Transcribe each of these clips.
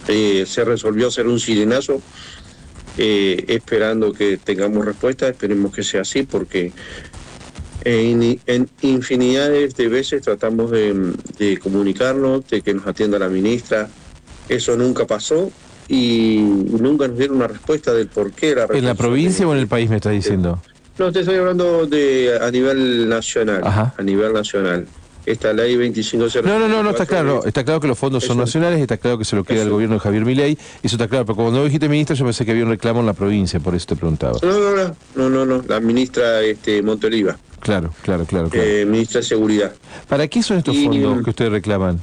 Se resolvió hacer un sirenazo, esperando que tengamos respuesta. Esperemos que sea así, porque en infinidades de veces tratamos de comunicarnos, de que nos atienda la ministra. Eso nunca pasó y nunca nos dieron una respuesta del por qué la ¿En la retención provincia o en el país me estás diciendo? No, te estoy hablando a nivel nacional, Ajá. a nivel nacional. Esta ley 2504 No, está claro. Está claro que los fondos son nacionales, está claro que se lo queda el eso. gobierno de Javier Milei, eso está claro, pero cuando dijiste ministra yo pensé que había un reclamo en la provincia, por eso te preguntaba. No, la ministra Montoliva. Claro. Ministra de Seguridad. ¿Para qué son estos fondos que ustedes reclaman?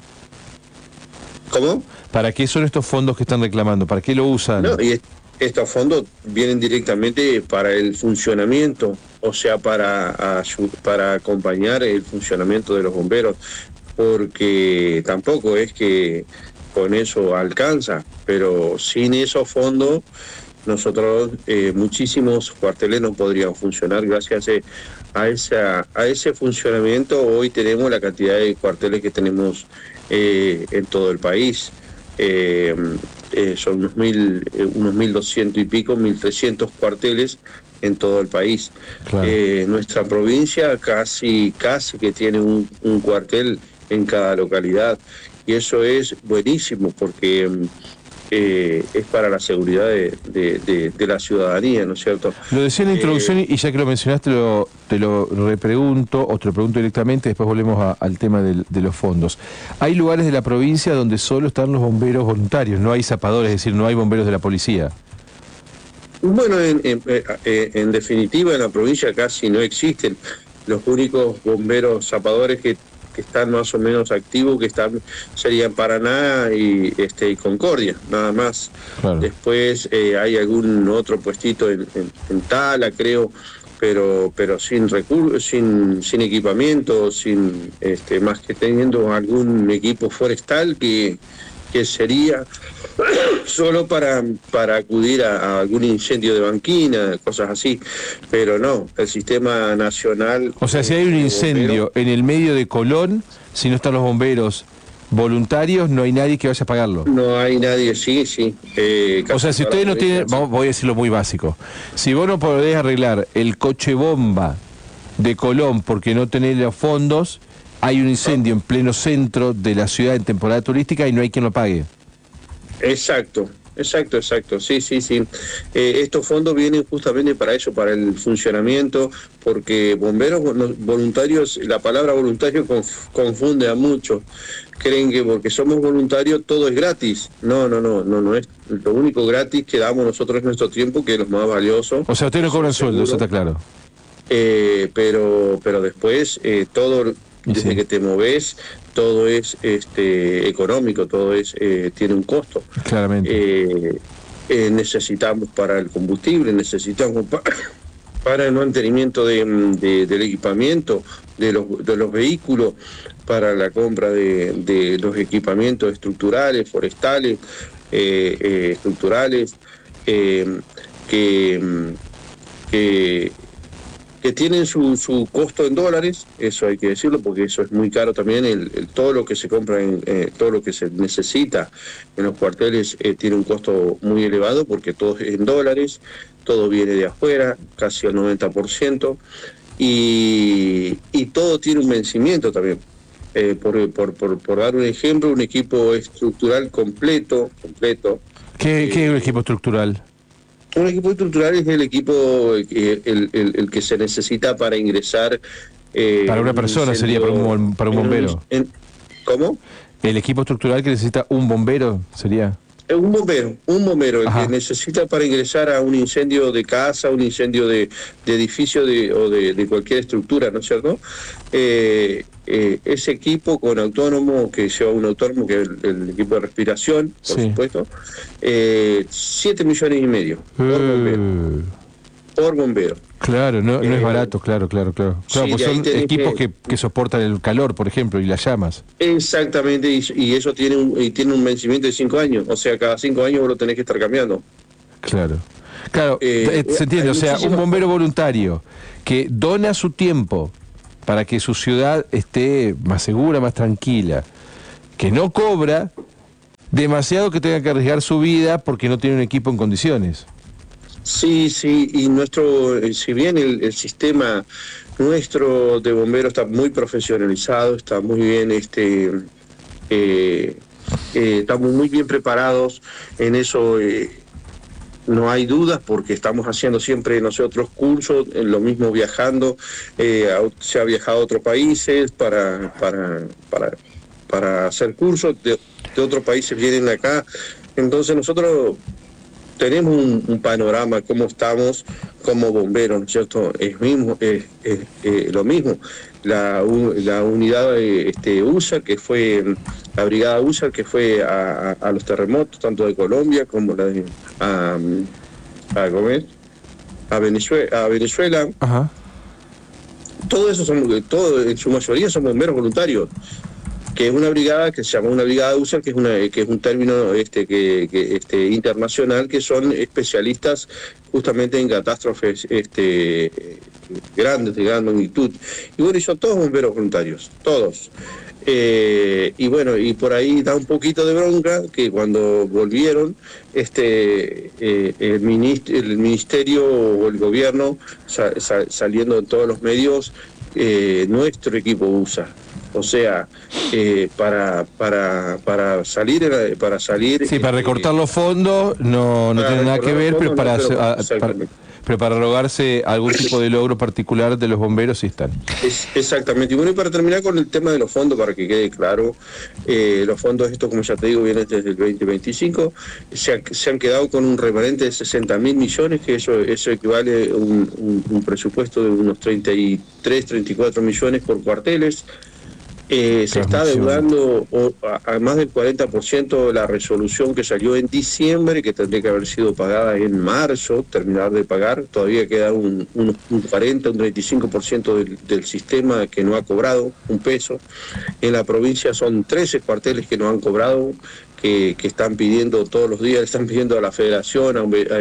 ¿Cómo? ¿Para qué son estos fondos que están reclamando? ¿Para qué lo usan? No, y estos fondos vienen directamente para el funcionamiento, o sea, para acompañar el funcionamiento de los bomberos, porque tampoco es que con eso alcanza, pero sin esos fondos nosotros muchísimos cuarteles no podrían funcionar. Gracias a ese funcionamiento hoy tenemos la cantidad de cuarteles que tenemos en todo el país. Son unos 1.200 y pico, 1.300 cuarteles en todo el país. Claro. Nuestra provincia casi que tiene un cuartel en cada localidad, y eso es buenísimo porque es para la seguridad de la ciudadanía, ¿no es cierto? Lo decía en la introducción y ya que lo mencionaste te lo repregunto o te lo pregunto directamente, después volvemos al tema de los fondos. Hay lugares de la provincia donde solo están los bomberos voluntarios, no hay zapadores, es decir, no hay bomberos de la policía. Bueno, en definitiva en la provincia casi no existen. Los únicos bomberos zapadores que están más o menos activos, serían Paraná y Concordia, nada más. Claro. Después hay algún otro puestito en Tala, creo, pero sin recursos, sin equipamiento, más que teniendo algún equipo forestal que sería solo para acudir a algún incendio de banquina, cosas así, pero no, el sistema nacional... O sea, si hay un incendio en el medio de Colón, si no están los bomberos voluntarios, no hay nadie que vaya a apagarlo. No hay nadie, sí. O sea, si ustedes no tienen, voy a decirlo muy básico, si vos no podés arreglar el coche bomba de Colón porque no tenés los fondos, hay un incendio en pleno centro de la ciudad en temporada turística y no hay quien lo pague. Exacto, sí. Estos fondos vienen justamente para eso, para el funcionamiento, porque bomberos voluntarios, la palabra voluntario confunde a muchos. Creen que porque somos voluntarios todo es gratis. No es. Lo único gratis que damos nosotros es nuestro tiempo, que es lo más valioso. O sea, ustedes no cobran sueldo, eso está claro. Pero después todo... Desde que te moves, todo es económico, todo tiene un costo. Claramente. Necesitamos para el combustible, necesitamos para el mantenimiento del equipamiento, de los vehículos, para la compra de los equipamientos estructurales, forestales, estructurales, que tienen su costo en dólares. Eso hay que decirlo, porque eso es muy caro también. Todo lo que se compra, todo lo que se necesita en los cuarteles tiene un costo muy elevado, porque todo es en dólares, todo viene de afuera, casi al 90%, y todo tiene un vencimiento también. Por dar un ejemplo, un equipo estructural completo. ¿Qué es un equipo estructural? Un equipo estructural es el equipo el que se necesita para ingresar... para una persona sería, para un bombero. ¿Cómo? ¿El equipo estructural que necesita un bombero sería? Un bombero, el Ajá. que necesita para ingresar a un incendio de casa, un incendio de edificio o de cualquier estructura, ¿no es cierto? Ese equipo con autónomo, que lleva un autónomo, que es el equipo de respiración, por supuesto, 7,5 millones por bombero. Claro, no es barato, claro. Claro, Sí, pues son equipos que soportan el calor, por ejemplo, y las llamas. Exactamente, y eso tiene un vencimiento de 5 años, o sea, cada 5 años vos lo tenés que estar cambiando. Claro, se entiende, o sea, un bombero voluntario que dona su tiempo para que su ciudad esté más segura, más tranquila, que no cobra, demasiado que tengan que arriesgar su vida porque no tienen un equipo en condiciones. Sí, y si bien el sistema nuestro de bomberos está muy profesionalizado, está muy bien, estamos muy bien preparados en eso. No hay dudas porque estamos haciendo siempre nosotros cursos, lo mismo viajando, se ha viajado a otros países para hacer cursos, de otros países vienen acá, entonces nosotros tenemos un panorama, cómo estamos como bomberos, ¿no es cierto? Lo mismo, la unidad USA, que fue la brigada USA, que fue a los terremotos, tanto de Colombia como la de a Venezuela. Ajá. Todo eso en su mayoría son bomberos voluntarios, que es una brigada que se llama una brigada USA, que es un término internacional, que son especialistas justamente en catástrofes grandes, de gran magnitud. Y bueno, y son todos bomberos voluntarios, todos. Y bueno, y por ahí da un poquito de bronca que cuando volvieron, el ministerio o el gobierno saliendo en todos los medios, nuestro equipo USA. O sea, para salir... Sí, para recortar los fondos no tiene nada que ver, pero para rogarse algún tipo de logro particular de los bomberos sí están. Exactamente. Y bueno, y para terminar con el tema de los fondos, para que quede claro, los fondos estos, como ya te digo, vienen desde el 2025, se han quedado con un remanente de 60.000 millones, que eso equivale a un presupuesto de unos 33, 34 millones por cuarteles. Se está adeudando a más del 40% de la resolución que salió en diciembre, que tendría que haber sido pagada en marzo, terminar de pagar. Todavía queda un 40, un 35% del sistema que no ha cobrado un peso. En la provincia son 13 cuarteles que no han cobrado, que están pidiendo todos los días, están pidiendo a la federación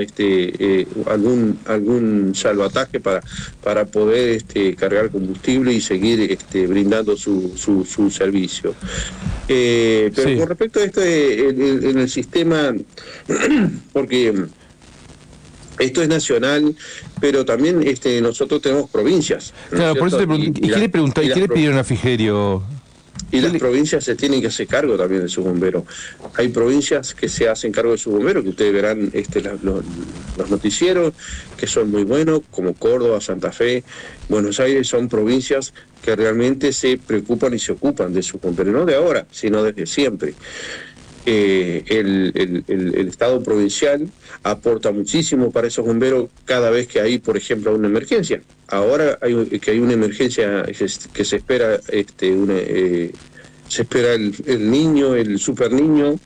algún salvataje para poder cargar combustible y seguir brindando su servicio. Pero sí, con respecto a esto en el sistema, porque esto es nacional, pero también nosotros tenemos provincias, ¿no? Claro, por eso te pregunto, ¿y qué le pidieron a Frigerio? Y las provincias se tienen que hacer cargo también de sus bomberos. Hay provincias que se hacen cargo de sus bomberos, que ustedes verán los noticieros, que son muy buenos, como Córdoba, Santa Fe, Buenos Aires, son provincias que realmente se preocupan y se ocupan de sus bomberos, no de ahora, sino desde siempre. El Estado provincial aporta muchísimo para esos bomberos cada vez que hay, por ejemplo, una emergencia. Ahora hay una emergencia que se espera, se espera el niño, el super niño,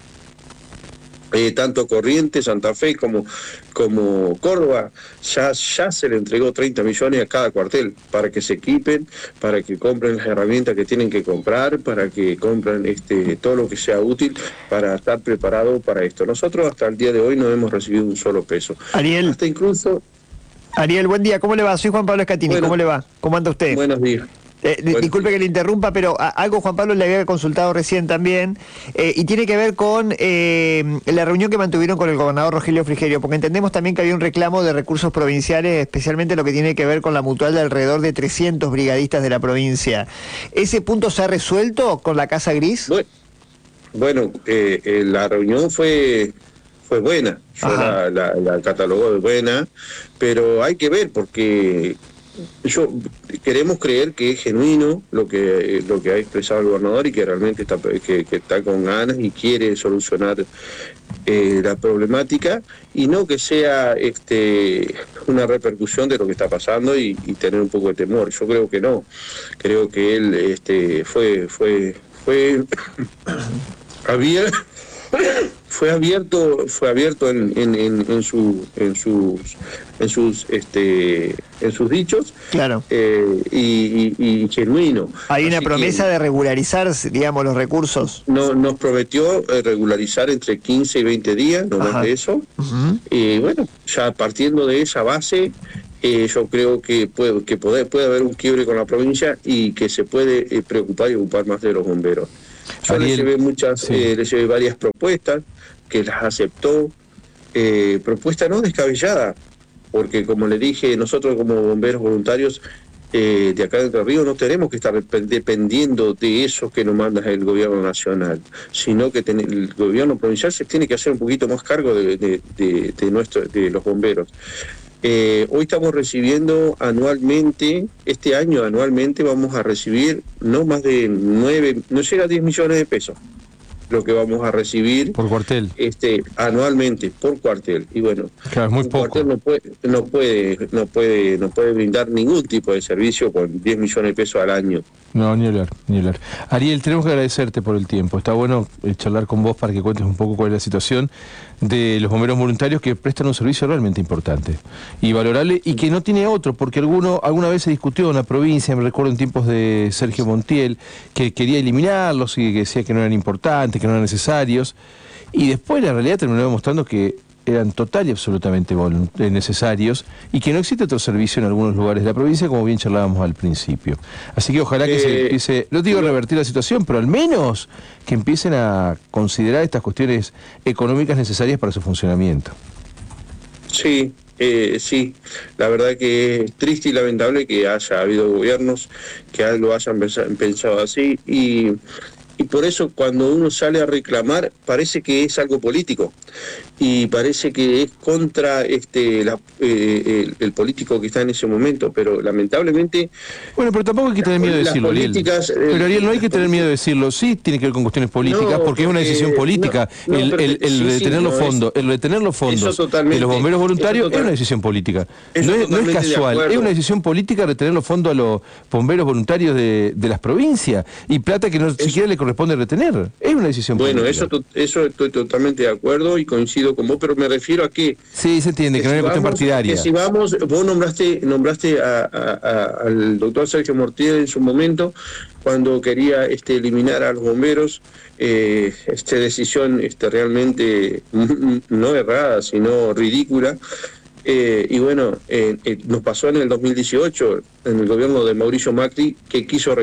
tanto Corrientes, Santa Fe como Córdoba, ya se le entregó 30 millones a cada cuartel para que se equipen, para que compren las herramientas que tienen que comprar, para que compren todo lo que sea útil para estar preparado para esto. Nosotros hasta el día de hoy no hemos recibido un solo peso. Ariel. Hasta incluso... Ariel, buen día, ¿cómo le va? Soy Juan Pablo Escatini, ¿cómo le va? ¿Cómo anda usted? Buenos días. Disculpe que le interrumpa, pero algo Juan Pablo le había consultado recién también, y tiene que ver con la reunión que mantuvieron con el gobernador Rogelio Frigerio, porque entendemos también que había un reclamo de recursos provinciales, especialmente lo que tiene que ver con la mutual de alrededor de 300 brigadistas de la provincia. ¿Ese punto se ha resuelto con la Casa Gris? Bueno, la reunión fue buena, yo la catalogo de buena, pero hay que ver porque... queremos creer que es genuino lo que ha expresado el gobernador y que realmente está con ganas y quiere solucionar la problemática, y no que sea una repercusión de lo que está pasando y tener un poco de temor. Yo creo que no, creo que él fue abierto en sus dichos, claro, y genuino. Hay una promesa de regularizar, digamos, los recursos. Nos prometió regularizar entre 15 y 20 días, no más de eso. Y bueno, ya partiendo de esa base, yo creo que puede haber un quiebre con la provincia y que se puede preocupar y ocupar más de los bomberos. Yo le llevé varias propuestas que las aceptó, propuesta no descabellada, porque como le dije, nosotros como bomberos voluntarios de acá de Entre Ríos no tenemos que estar dependiendo de eso que nos manda el gobierno nacional, sino que el gobierno provincial se tiene que hacer un poquito más cargo de los bomberos. Hoy estamos recibiendo anualmente, este año anualmente vamos a recibir no más de 9, no llega a 10 millones de pesos lo que vamos a recibir por cuartel anualmente por cuartel. Y bueno, claro, es muy poco. Cuartel no puede brindar ningún tipo de servicio con 10 millones de pesos al año. No, ni hablar. Ariel, tenemos que agradecerte por el tiempo. Está bueno charlar con vos para que cuentes un poco cuál es la situación de los bomberos voluntarios que prestan un servicio realmente importante y valorable y que no tiene otro, porque alguna vez se discutió en la provincia, me recuerdo en tiempos de Sergio Montiel, que quería eliminarlos y que decía que no eran importantes, que no eran necesarios, y después la realidad terminó demostrando que eran total y absolutamente necesarios y que no existe otro servicio en algunos lugares de la provincia, como bien charlábamos al principio. Así que ojalá que se empiece, no digo revertir la situación, pero al menos que empiecen a considerar estas cuestiones económicas necesarias para su funcionamiento. Sí, sí, la verdad que es triste y lamentable que haya habido gobiernos que lo hayan pensado así y por eso cuando uno sale a reclamar parece que es algo político y parece que es contra el político que está en ese momento, pero lamentablemente... Bueno, pero tampoco hay que tener miedo de decirlo, Ariel. Pero Ariel, no hay que tener miedo de decirlo. Sí, tiene que ver con cuestiones políticas, porque es una decisión política. El retener los fondos de los bomberos voluntarios es una decisión política. No es casual, es una decisión política retener los fondos a los bomberos voluntarios de las provincias y plata que no siquiera le corresponde retener. Es una decisión política. Bueno, eso estoy totalmente de acuerdo y coincido con vos, pero me refiero a que... Sí, se entiende, que no es una cuestión partidaria. Que si vos nombraste al doctor Sergio Montiel en su momento, cuando quería eliminar a los bomberos, decisión realmente no errada, sino ridícula. Y bueno, nos pasó en el 2018, en el gobierno de Mauricio Macri, que quiso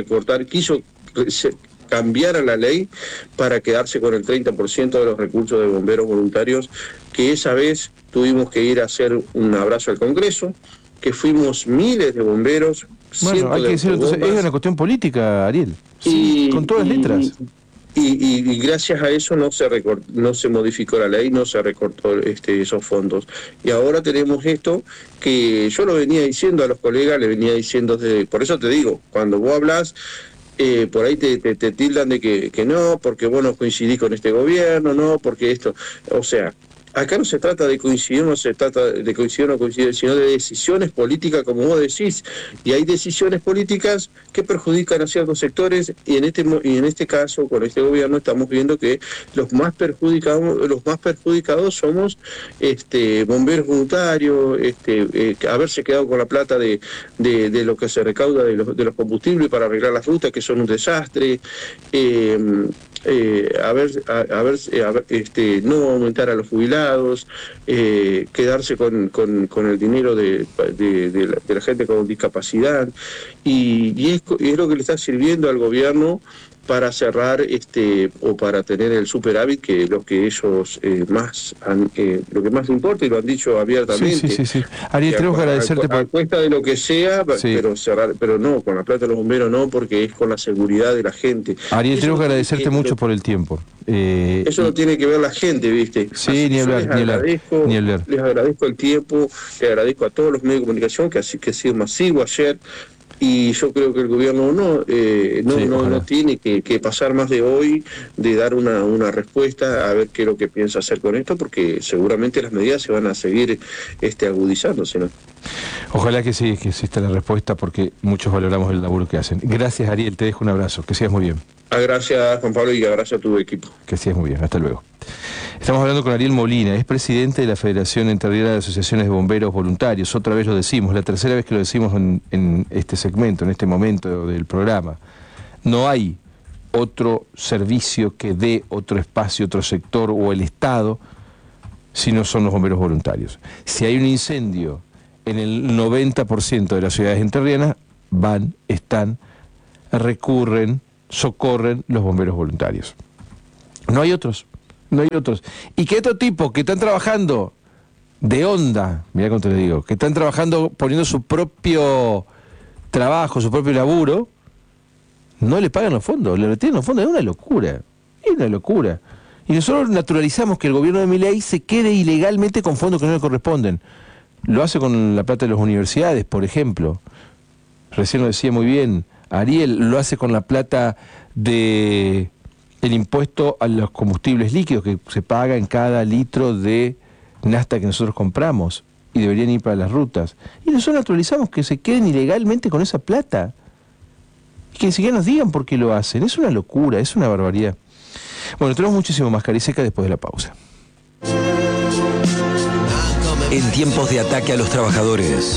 cambiar a la ley para quedarse con el 30% de los recursos de bomberos voluntarios, que esa vez tuvimos que ir a hacer un abrazo al Congreso, que fuimos miles de bomberos. Bueno, hay que decirlo, entonces, es una cuestión política, Ariel, sí, con todas las letras. Y gracias a eso no se modificó la ley, no se recortó esos fondos. Y ahora tenemos esto que yo lo venía diciendo a los colegas, le venía diciendo por eso te digo, cuando vos hablas, por ahí te tildan de que no, porque vos no coincidís con este gobierno, no, porque esto, o sea, acá no se trata de coincidir, no se trata de coincidir o no coincidir, sino de decisiones políticas, como vos decís, y hay decisiones políticas que perjudican a ciertos sectores, y en este caso, con este gobierno, estamos viendo que los más perjudicados somos bomberos voluntarios, haberse quedado con la plata de lo que se recauda de los combustibles para arreglar las rutas, que son un desastre, no aumentar a los jubilados, quedarse con el dinero de la gente con discapacidad, y es lo que le está sirviendo al gobierno para cerrar o para tener el superávit, que es lo que ellos lo que más importa, y lo han dicho abiertamente. Sí. Ariel, tenemos que agradecerte a cuesta de lo que sea, sí. pero no, con la plata de los bomberos no, porque es con la seguridad de la gente. Ariel, tenemos que agradecerte mucho por el tiempo. Eso lo tiene que ver la gente, ¿viste? Sí, ni hablar. Les agradezco el tiempo, les agradezco a todos los medios de comunicación, que ha sido masivo ayer. Y yo creo que el gobierno no tiene que pasar más de hoy, de dar una respuesta, a ver qué es lo que piensa hacer con esto, porque seguramente las medidas se van a seguir agudizándose, ¿no? Ojalá que sí, que exista la respuesta, porque muchos valoramos el laburo que hacen. Gracias, Ariel, te dejo un abrazo, que sigas muy bien. Gracias, Juan Pablo, y gracias a tu equipo. Que sigas muy bien, hasta luego. Estamos hablando con Ariel Molina, es presidente de la Federación Entrerriana de Asociaciones de Bomberos Voluntarios. Otra vez lo decimos, la tercera vez que lo decimos en este segmento, en este momento del programa. No hay otro servicio que dé otro espacio, otro sector o el Estado, si no son los bomberos voluntarios. Si hay un incendio en el 90% de las ciudades entrerrianas, recurren socorren los bomberos voluntarios. No hay otros. Y que otro tipo que están trabajando de onda, mirá cómo te lo digo, que están trabajando poniendo su propio trabajo, su propio laburo, no le pagan los fondos, le retienen los fondos. Es una locura. Y nosotros naturalizamos que el gobierno de Milei se quede ilegalmente con fondos que no le corresponden. Lo hace con la plata de las universidades, por ejemplo. Recién lo decía muy bien Ariel, lo hace con la plata de el impuesto a los combustibles líquidos que se paga en cada litro de nafta que nosotros compramos y deberían ir para las rutas. Y nosotros naturalizamos que se queden ilegalmente con esa plata. Y que ni siquiera nos digan por qué lo hacen. Es una locura, es una barbaridad. Bueno, tenemos muchísimo más Cariseca después de la pausa. En tiempos de ataque a los trabajadores,